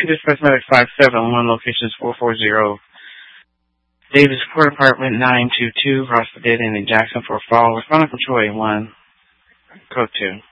Dispatch Medic 571, location is 440 Davis Court Apartment 922, Rossford Dead End in Jackson for fall. Responding from Troy 1, code 2.